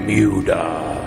Bermuda.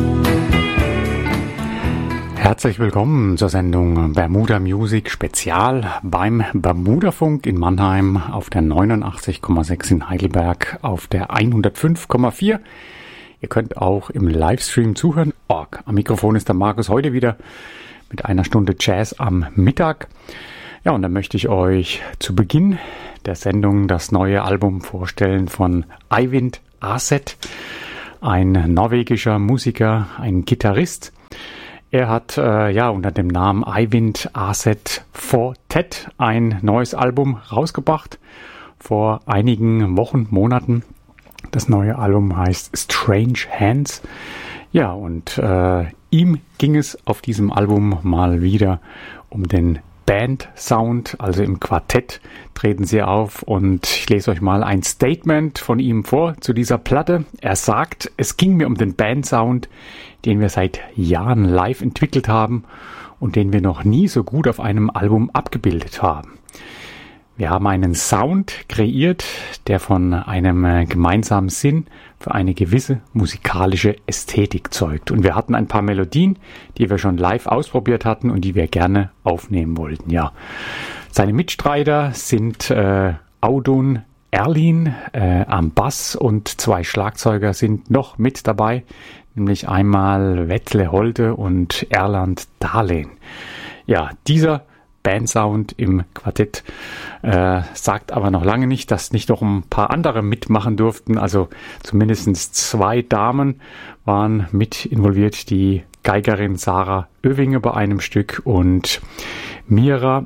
Herzlich willkommen zur Sendung Bermuda Music Spezial beim Bermudafunk in Mannheim auf der 89,6 in Heidelberg auf der 105,4. Ihr könnt auch im Livestream zuhören. Am Mikrofon ist der Markus heute wieder mit einer Stunde Jazz am Mittag. Ja, und dann möchte ich euch zu Beginn der Sendung das neue Album vorstellen von Eyvind Aset, ein norwegischer Musiker, ein Gitarrist. Er hat unter dem Namen Eyvind Aset Fortet ein neues Album rausgebracht vor einigen Wochen, Monaten. Das neue Album heißt Strange Hands. Ja, und ihm ging es auf diesem Album mal wieder um den Band-Sound, also im Quartett treten sie auf und ich lese euch mal ein Statement von ihm vor zu dieser Platte. Er sagt, es ging mir um den Band-Sound, den wir seit Jahren live entwickelt haben und den wir noch nie so gut auf einem Album abgebildet haben. Wir haben einen Sound kreiert, der von einem gemeinsamen Sinn für eine gewisse musikalische Ästhetik zeugt. Und wir hatten ein paar Melodien, die wir schon live ausprobiert hatten und die wir gerne aufnehmen wollten. Ja, seine Mitstreiter sind Audun Erlin am Bass und zwei Schlagzeuger sind noch mit dabei, nämlich einmal Vetle Holde und Erland Dahlén. Ja, dieser Bandsound im Quartett sagt aber noch lange nicht, dass nicht noch ein paar andere mitmachen durften. Also zumindest zwei Damen waren mit involviert. Die Geigerin Sarah Oevinge bei einem Stück und Mira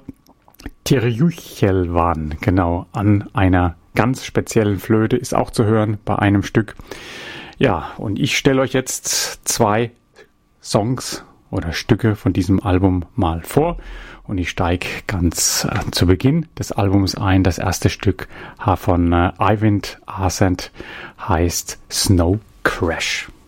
Tirjuchelvan, genau, an einer ganz speziellen Flöte ist auch zu hören bei einem Stück. Ja, und ich stelle euch jetzt zwei Songs oder Stücke von diesem Album mal vor. Und ich steige ganz zu Beginn des Albums ein. Das erste Stück von Eyvind Aset heißt Snow Crash.